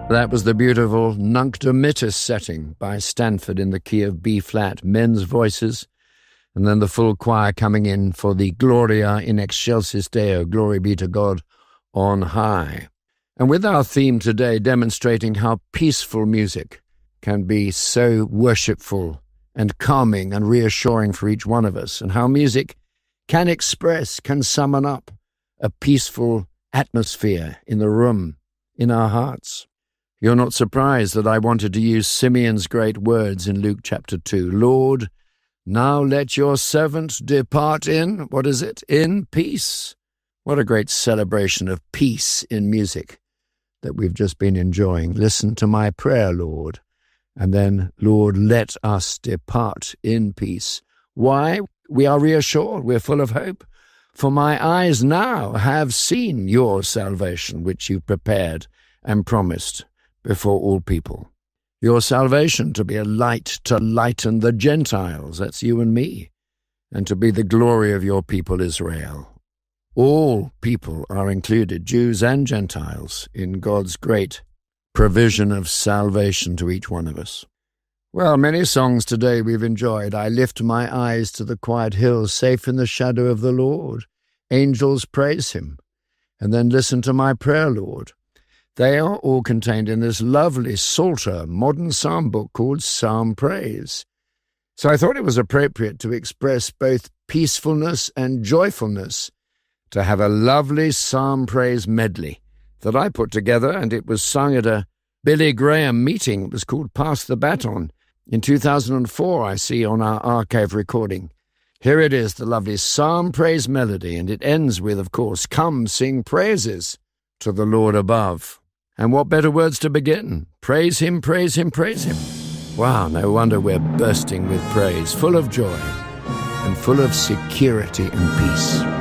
That was the beautiful Nunc Dimittis setting by Stanford in the key of B-flat, men's voices, and then the full choir coming in for the Gloria in Excelsis Deo, glory be to God on high. And with our theme today demonstrating how peaceful music can be so worshipful and calming and reassuring for each one of us, and how music can express, can summon up a peaceful atmosphere in the room, in our hearts. You're not surprised that I wanted to use Simeon's great words in Luke chapter 2. Lord, now let your servant depart in, what is it? In peace. What a great celebration of peace in music that we've just been enjoying. Listen to my prayer, Lord. And then, Lord, let us depart in peace. Why? We are reassured. We're full of hope. For my eyes now have seen your salvation, which you prepared and promised before all people. Your salvation to be a light to lighten the Gentiles, that's you and me, and to be the glory of your people Israel. All people are included, Jews and Gentiles, in God's great provision of salvation to each one of us. Well, many songs today we've enjoyed. I lift my eyes to the quiet hills, safe in the shadow of the Lord. Angels praise him. And then listen to my prayer, Lord. They are all contained in this lovely Psalter modern psalm book called Psalm Praise. So I thought it was appropriate to express both peacefulness and joyfulness, to have a lovely Psalm Praise medley that I put together, and it was sung at a Billy Graham meeting. It was called Pass the Baton. In 2004, I see on our archive recording. Here it is, the lovely Psalm Praise melody, and it ends with, of course, come sing praises to the Lord above. And what better words to begin? Praise him, praise him, praise him. Wow, no wonder we're bursting with praise, full of joy and full of security and peace.